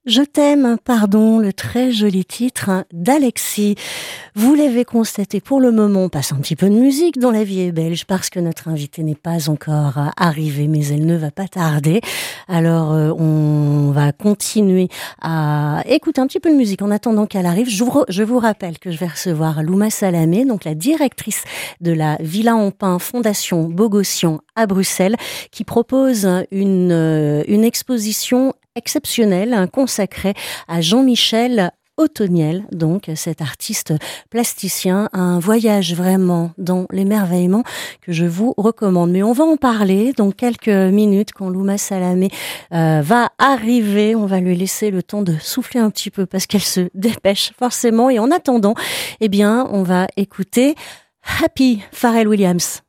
Je t'aime, pardon, le très joli titre d'Alexis. Vous l'avez constaté, pour le moment, on passe un petit peu de musique dans La Vie est belge parce que notre invitée n'est pas encore arrivée, mais elle ne va pas tarder. Alors, on va continuer à écouter un petit peu de musique en attendant qu'elle arrive. Je vous rappelle que je vais recevoir Louma Salamé, donc la directrice de la Villa en Pin Fondation Bogossian à Bruxelles, qui propose une exposition exceptionnelle consacrée à Jean-Michel Othoniel, donc cet artiste plasticien, un voyage vraiment dans l'émerveillement que je vous recommande. Mais on va en parler dans quelques minutes quand Louma Salamé va arriver. On va lui laisser le temps de souffler un petit peu parce qu'elle se dépêche forcément. Et en attendant, eh bien, on va écouter Happy Pharrell Williams.